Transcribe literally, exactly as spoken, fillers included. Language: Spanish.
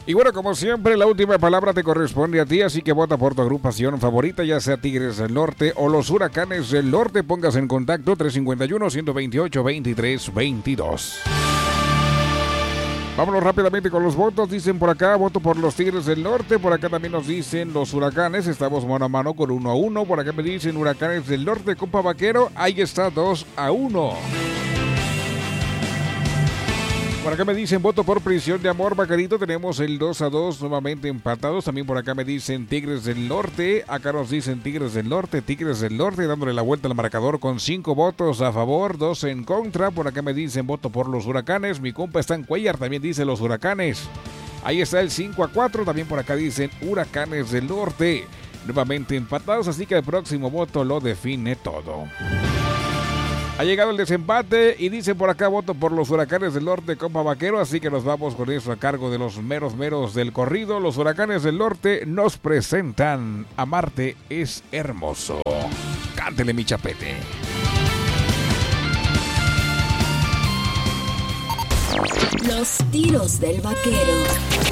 Y bueno, como siempre, la última palabra te corresponde a ti, así que vota por tu agrupación favorita, ya sea Tigres del Norte o los Huracanes del Norte. Póngase en contacto tres cinco uno, uno dos ocho, veintitrés veintidós. Vámonos rápidamente con los votos. Dicen por acá, voto por los Tigres del Norte. Por acá también nos dicen los Huracanes. Estamos mano a mano con uno a uno. Por acá me dicen Huracanes del Norte, Compa Vaquero. Ahí está, dos a uno. Por acá me dicen voto por Prisión de Amor, Vaquerito. Tenemos el dos a dos nuevamente empatados. También por acá me dicen Tigres del Norte. Acá nos dicen Tigres del Norte, Tigres del Norte, dándole la vuelta al marcador con cinco votos a favor, dos en contra. Por acá me dicen voto por los Huracanes. Mi compa está en Cuellar, también dice los Huracanes. Ahí está el cinco a cuatro. También por acá dicen Huracanes del Norte. Nuevamente empatados, así que el próximo voto lo define todo. Ha llegado el desempate y dice por acá voto por los Huracanes del Norte, compa Vaquero, así que nos vamos con eso a cargo de los meros meros del corrido. Los Huracanes del Norte nos presentan Amarte es hermoso. Cántele, mi chapete. Los tiros del vaquero.